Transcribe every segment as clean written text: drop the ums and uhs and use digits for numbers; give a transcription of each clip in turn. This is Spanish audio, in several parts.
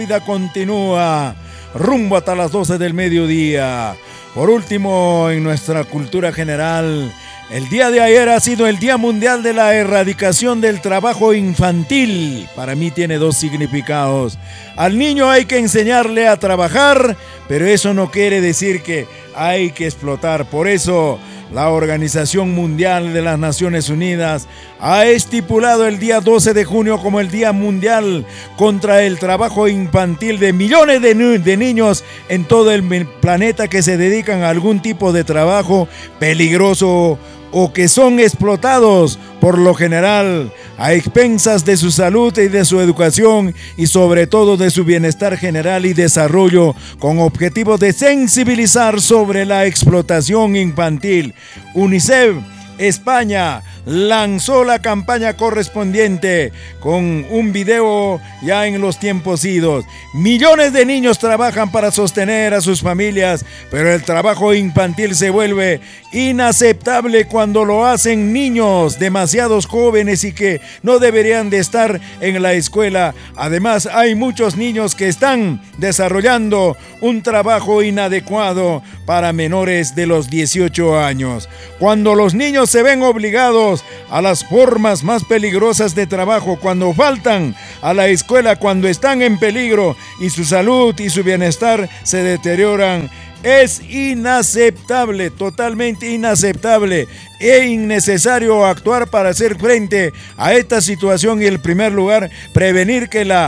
vida continúa rumbo hasta las 12 del mediodía. Por último, en nuestra cultura general, el día de ayer ha sido el Día Mundial de la Erradicación del Trabajo Infantil. Para mí tiene dos significados. Al niño hay que enseñarle a trabajar, pero eso no quiere decir que hay que explotar. Por eso, la Organización Mundial de las Naciones Unidas ha estipulado el día 12 de junio como el Día Mundial contra el Trabajo Infantil de millones de niños en todo el planeta que se dedican a algún tipo de trabajo peligroso o que son explotados por lo general a expensas de su salud y de su educación y sobre todo de su bienestar general y desarrollo, con objetivo de sensibilizar sobre la explotación infantil. UNICEF España lanzó la campaña correspondiente con un video ya en los tiempos idos. Millones de niños trabajan para sostener a sus familias, pero el trabajo infantil se vuelve inaceptable cuando lo hacen niños demasiados jóvenes y que no deberían de estar en la escuela. Además, hay muchos niños que están desarrollando un trabajo inadecuado para menores de los 18 años. Cuando los niños se ven obligados a las formas más peligrosas de trabajo, cuando faltan a la escuela, cuando están en peligro y su salud y su bienestar se deterioran, es inaceptable, totalmente inaceptable e innecesario actuar para hacer frente a esta situación y en primer lugar prevenir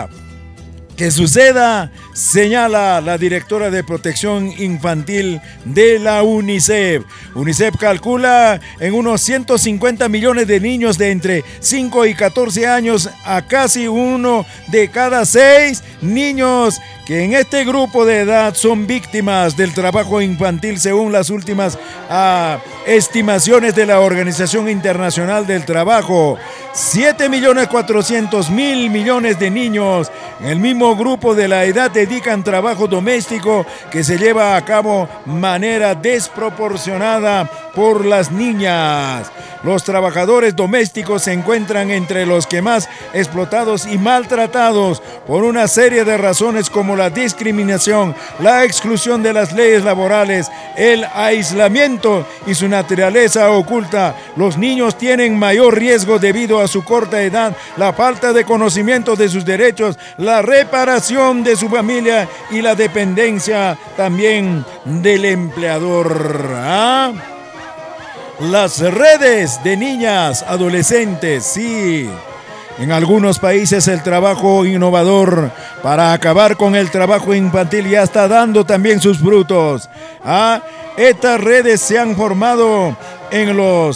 que suceda, señala la directora de Protección Infantil de la UNICEF. UNICEF calcula en unos 150 millones de niños de entre 5 y 14 años a casi 1 de cada 6 niños que en este grupo de edad son víctimas del trabajo infantil según las últimas estimaciones de la Organización Internacional del Trabajo. 7.400.000 millones de niños en el mismo grupo de la edad dedican trabajo doméstico que se lleva a cabo de manera desproporcionada por las niñas. Los trabajadores domésticos se encuentran entre los que más explotados y maltratados por una serie de razones como la discriminación, la exclusión de las leyes laborales, el aislamiento y su naturaleza oculta. Los niños tienen mayor riesgo debido a su corta edad, la falta de conocimiento de sus derechos, la reparación de su familia y la dependencia también del empleador. Las redes de niñas, adolescentes, sí. En algunos países el trabajo innovador para acabar con el trabajo infantil ya está dando también sus frutos. Estas redes se han formado en los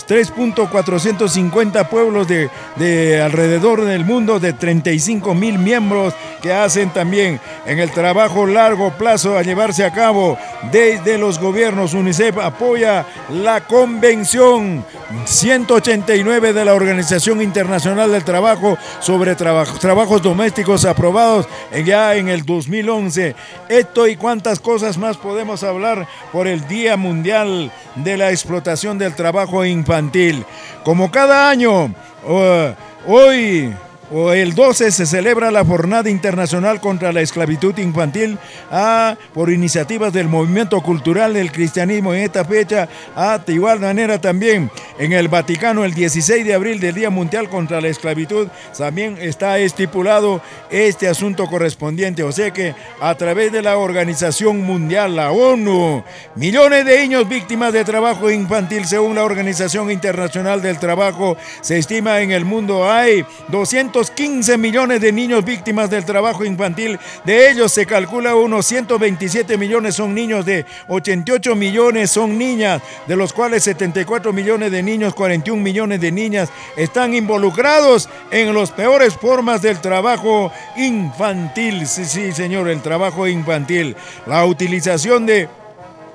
3.450 pueblos de alrededor del mundo, de 35.000 miembros que hacen también en el trabajo largo plazo a llevarse a cabo desde los gobiernos. UNICEF apoya la Convención 189 de la Organización Internacional del Trabajo sobre trabajos domésticos aprobados ya en el 2011. Esto y cuántas cosas más podemos hablar por el Día Mundial de la Explotación del Trabajo Infantil. Como cada año, hoy el 12 se celebra la Jornada Internacional contra la Esclavitud Infantil por iniciativas del movimiento cultural del cristianismo. En esta fecha, de igual manera también en el Vaticano, el 16 de abril del Día Mundial contra la Esclavitud, también está estipulado este asunto correspondiente. O sea que a través de la Organización Mundial, la ONU, millones de niños víctimas de trabajo infantil. Según la Organización Internacional del Trabajo, se estima en el mundo hay 215 millones de niños víctimas del trabajo infantil. De ellos se calcula unos 127 millones son niños, de 88 millones son niñas, de los cuales 74 millones de niños, 41 millones de niñas están involucrados en las peores formas del trabajo infantil. Sí, señor, el trabajo infantil. La utilización de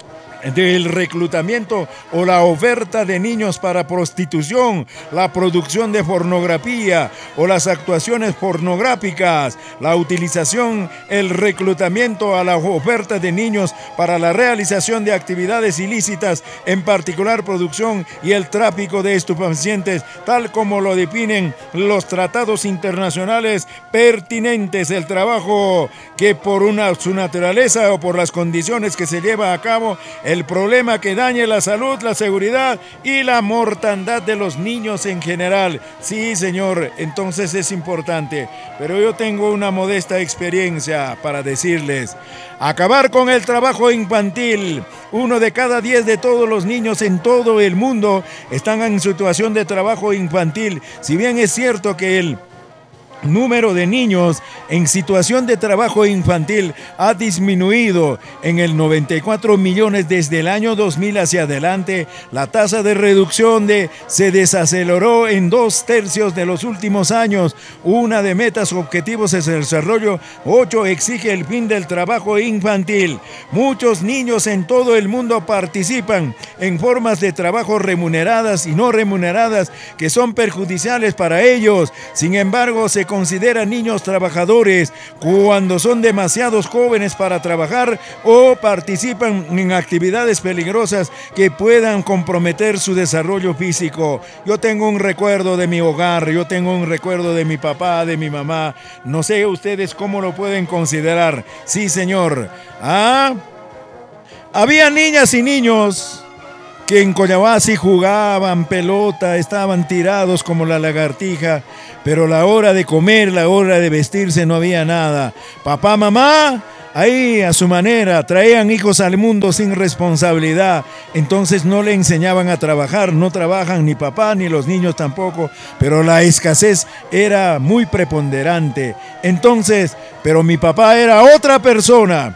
del reclutamiento o la oferta de niños para prostitución, la producción de pornografía o las actuaciones pornográficas, la utilización, el reclutamiento a la oferta de niños para la realización de actividades ilícitas, en particular producción y el tráfico de estupefacientes, tal como lo definen los tratados internacionales pertinentes. El trabajo que por su naturaleza o por las condiciones que se lleva a cabo, el problema que dañe la salud, la seguridad y la mortandad de los niños en general. Sí, señor, entonces es importante. Pero yo tengo una modesta experiencia para decirles. Acabar con el trabajo infantil. 1 de cada 10 de todos los niños en todo el mundo están en situación de trabajo infantil. Si bien es cierto que el número de niños en situación de trabajo infantil ha disminuido en el 94 millones desde el año 2000 hacia adelante, la tasa de reducción se desaceleró en 2/3 de los últimos años. Una de metas objetivos es el desarrollo 8 exige el fin del trabajo infantil. Muchos niños en todo el mundo participan en formas de trabajo remuneradas y no remuneradas que son perjudiciales para ellos. Sin embargo, se consideran niños trabajadores cuando son demasiados jóvenes para trabajar o participan en actividades peligrosas que puedan comprometer su desarrollo físico. Yo tengo un recuerdo de mi hogar, yo tengo un recuerdo de mi papá, de mi mamá. No sé ustedes cómo lo pueden considerar. Sí, señor. Había niñas y niños que en Collahuasi jugaban pelota, estaban tirados como la lagartija, pero la hora de comer, la hora de vestirse no había nada. Papá, mamá, ahí a su manera, traían hijos al mundo sin responsabilidad, entonces no le enseñaban a trabajar, no trabajan ni papá ni los niños tampoco, pero la escasez era muy preponderante. Entonces, pero mi papá era otra persona.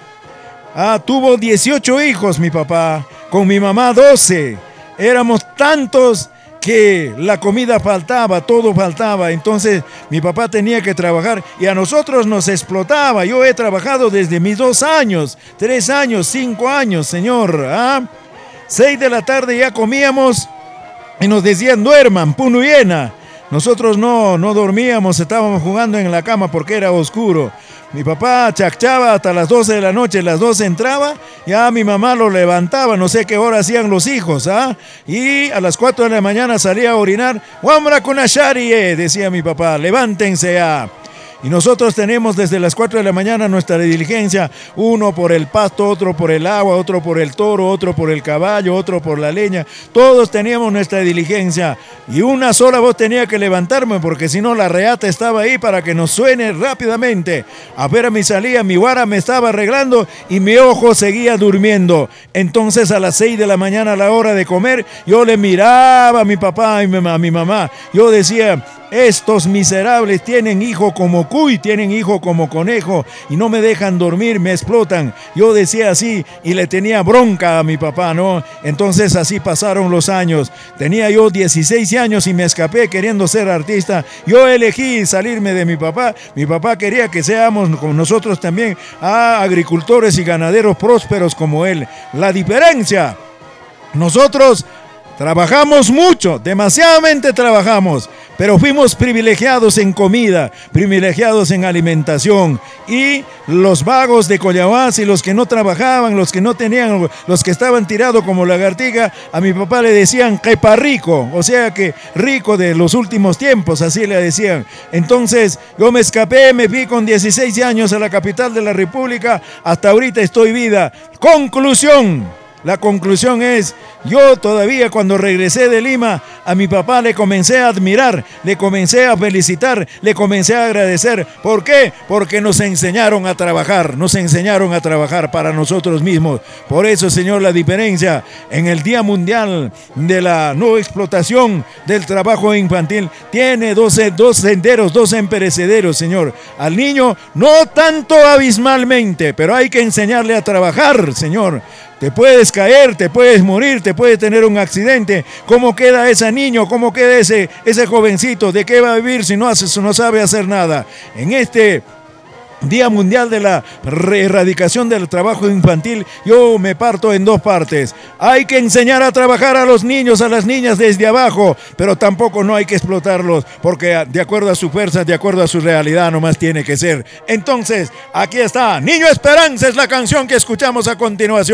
Tuvo 18 hijos mi papá, con mi mamá 12. Éramos tantos que la comida faltaba, todo faltaba. Entonces mi papá tenía que trabajar y a nosotros nos explotaba. Yo he trabajado desde mis 2 años, 3 años, 5 años, señor. 6 de la tarde ya comíamos y nos decían duerman, punuyena. Nosotros no dormíamos, estábamos jugando en la cama porque era oscuro. Mi papá chacchaba hasta las 12 de la noche, las 12 entraba, ya mi mamá lo levantaba, no sé qué hora hacían los hijos, y a las 4 de la mañana salía a orinar, ¡Wamra kunashari! Decía mi papá, levántense ya. Y nosotros tenemos desde las 4 de la mañana nuestra diligencia, uno por el pasto, otro por el agua, otro por el toro, otro por el caballo, otro por la leña. Todos teníamos nuestra diligencia y una sola voz tenía que levantarme porque si no la reata estaba ahí para que nos suene rápidamente. Apenas me salía, mi guara me estaba arreglando y mi ojo seguía durmiendo. Entonces a las 6 de la mañana a la hora de comer, yo le miraba a mi papá y a mi mamá. Yo decía, estos miserables tienen hijo como cuy, tienen hijo como conejo y no me dejan dormir, me explotan. Yo decía así y le tenía bronca a mi papá, ¿no? Entonces así pasaron los años. Tenía yo 16 años y me escapé queriendo ser artista. Yo elegí salirme de mi papá. Mi papá quería que seamos con nosotros también agricultores y ganaderos prósperos como él. La diferencia, nosotros trabajamos mucho, demasiadamente trabajamos, pero fuimos privilegiados en comida, privilegiados en alimentación. Y los vagos de Collahuasi, los que no trabajaban, los que no tenían, los que estaban tirados como lagartija, a mi papá le decían quepa rico, o sea que rico de los últimos tiempos, así le decían. Entonces yo me escapé, me fui con 16 años a la capital de la República, hasta ahorita estoy viva. Conclusión. La conclusión es, yo todavía cuando regresé de Lima, a mi papá le comencé a admirar, le comencé a felicitar, le comencé a agradecer. ¿Por qué? Porque nos enseñaron a trabajar para nosotros mismos. Por eso, señor, la diferencia en el Día Mundial de la No Explotación del Trabajo Infantil tiene dos senderos, dos imperecederos, señor. Al niño, no tanto abismalmente, pero hay que enseñarle a trabajar, señor. Te puedes caer, te puedes morir, te puedes tener un accidente. ¿Cómo queda ese niño? ¿Cómo queda ese jovencito? ¿De qué va a vivir si no sabe hacer nada? En este Día Mundial de la Erradicación del Trabajo Infantil, yo me parto en dos partes. Hay que enseñar a trabajar a los niños, a las niñas desde abajo, pero tampoco no hay que explotarlos, porque de acuerdo a su fuerza, de acuerdo a su realidad, nomás tiene que ser. Entonces, aquí está, Niño Esperanza es la canción que escuchamos a continuación.